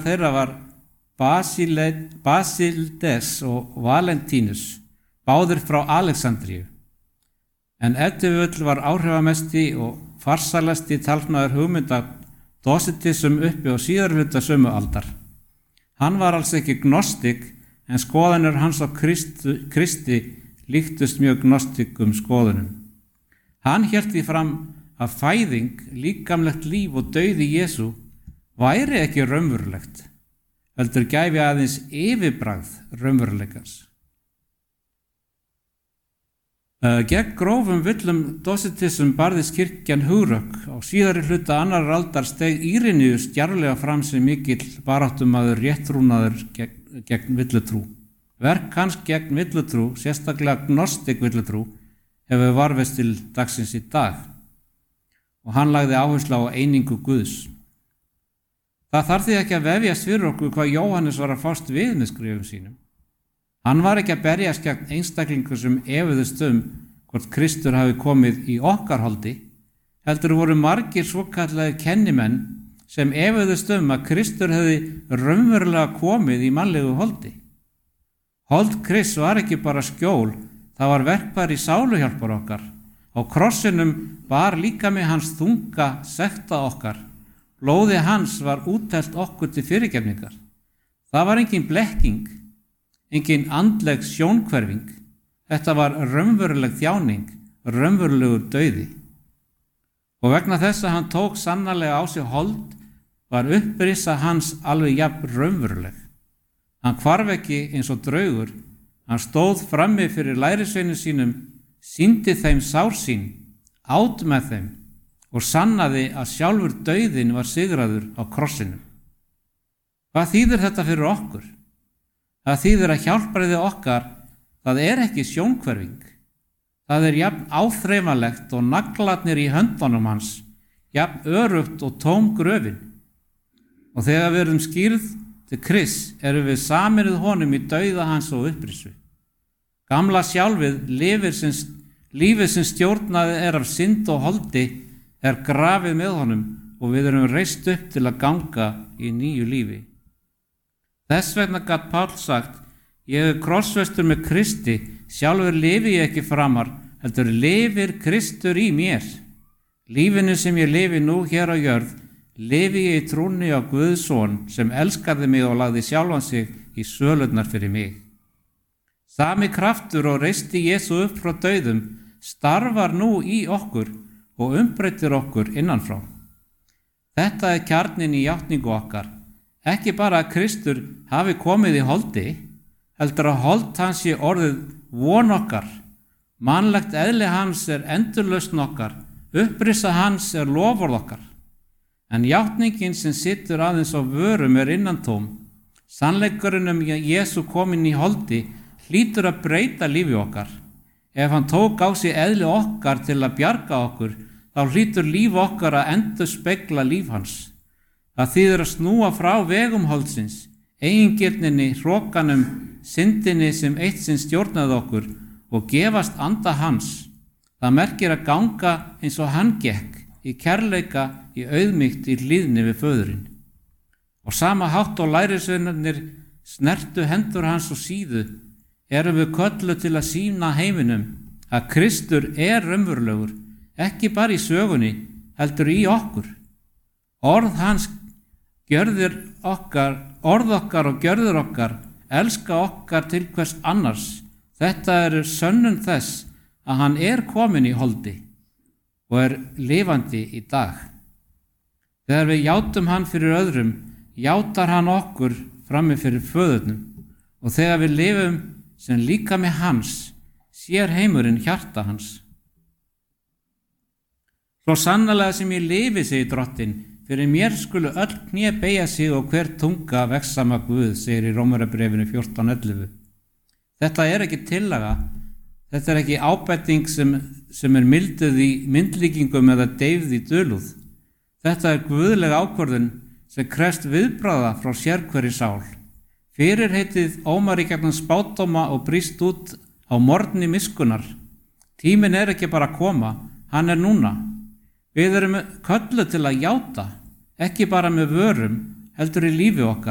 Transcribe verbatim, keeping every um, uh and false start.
þeirra var Basílides og Valentínus, báðir frá Alexandríu. En ef til vill var áhrifamesti og farsælasti talsmaður hugmynda Dócetism uppi á síðari hluta sömu aldar. Hann var alls ekki gnostik, en skoðanir hans á Kristu, Kristi líktust mjög gnostikum skoðunum. Hann hélt því fram að fæðing, líkamlegt líf og dauði Jesú væri ekki raunverulegt, heldur gæfi aðeins yfirbragð raunveruleikans. Uh, gegn grófum villum Dócetism barðist kirkjan hugrökk. Á síðari hluta annar aldar steig Írinius djarflega fram sem mikill baráttumaður réttrúnaður gegn, gegn villutrú. Verk hans gegn villutrú, sérstaklega gnostik villutrú, hefur varðveist til dagsins í dag og hann lagði áherslu á einingu Guðs. Það þarf því ekki að vefjast fyrir okkur hvað Jóhannes var að fást við með skrifum sínum. Hann var ekki að berjast gegn einstaklingu sem efuðust um hvort Kristur hafi komið í okkar holdi, heldur voru margir svokallaðir kennimenn sem efuðust um að Kristur hefði raunverulega komið í mannlegu holdi. Hold Krists var ekki bara skjól, það var verkfæri sáluhjálpar okkar. Á krossinum bar líkami hans þunga sekta okkar. Blóði hans var úttelt okkur til fyrirgefningar. Það var engin blekking, engin andleg sjónkverfing. Þetta var raunveruleg þjáning, raunverulegur dauði. Og vegna þess að hann tók sannarlega á sig hold, var upprisa hans alveg jafn raunveruleg. Hann hvarf ekki eins og draugur, hann stóð frammi fyrir lærisveinum sínum, sýndi þeim sár sín, át með þeim og sannaði að sjálfur dauðinn var sigraður á krossinum. Hvað þýðir þetta fyrir okkur? Það þýðir að hjálpræði okkar, það er ekki sjónkverfing. Það er jafn áþreifanlegt og naglarnir í höndunum hans, jafn örugt og tóm gröfin. Og þegar við erum skýrð til Krists, erum við saminuð honum í dauða hans og upprisu. Gamla sjálfið, lifir sem, lífið sem stjórnaði er af synd og holdi, er grafið með honum og við erum reist upp til að ganga í nýju lífi. Þess vegna gat Páll sagt, ég er krossfestur með Kristi, sjálfur lifi ég ekki framar, heldur lifir Kristur í mér. Lífinu sem ég lifi nú hér á jörð, lifi ég í trúnni á Guðs son sem elskaði mig og lagði sjálfan sig í sölurnar fyrir mig. Sami kraftur og reisti Jesú upp frá dauðum starfar nú í okkur og umbreytir okkur innanfrá. Þetta er kjarninn í játningu okkar. Ekki bara að Kristur hafi komið í holdi, heldur að hold hans sé orðið von okkar. Mannlegt eðli hans er endurlausn okkar, upprisa hans er loforð okkar. En játningin sem situr aðeins á vörum er innantóm. Sannleikurinn um Jesú kominn í holdi hlýtur að breyta lífi okkar. Ef hann tók á sig eðli okkar til að bjarga okkur, þá hlýtur líf okkar að endurspegla líf hans. Það þýðir að snúa frá vegum holdsins, eigingirninni, hrokanum, syndinni sem eitt sinn stjórnaði okkur og gefast anda hans. Það merkir að ganga eins og hann gekk, í kærleika, í auðmýkt, í hlýðni við föðurinn. Og sama hátt og lærisveinarnir snertu hendur hans og síðu, erum við kölluð til að sýna heiminum að Kristur er raunverulegur, ekki bara í sögunni, heldur í okkur. Orð hans gjörðir okkar, orð okkar og gjörðir okkar, elska okkar til hvers annars. Þetta er sönnun þess að hann er kominn í holdi og er lifandi í dag. Þegar við játum hann fyrir öðrum, játar hann okkur frammi fyrir föðurnum og þegar við lifum sem líkami hans, sér heimurinn hjarta hans. Svo sannarlega sem ég lifi, segir drottinn, fyrir mér skulu öll kné beygja sig og hver tunga vegsama Guð, segir í Rómverjabréfinu fjórtán ellefu. Þetta er ekki tillaga, þetta er ekki ábending sem, sem er milduð í myndlíkingum eða deyfð í dulúð. Þetta er guðleg ákvörðun sem krefst viðbragða frá sérhverri sál. Fyrirheitið ómar í gegnum spádóma og brýst út á morgni miskunnar. Tíminn er ekki bara að koma, hann er núna. Við erum kölluð til að játa, ekki bara með vörum, heldur í lífi okkar.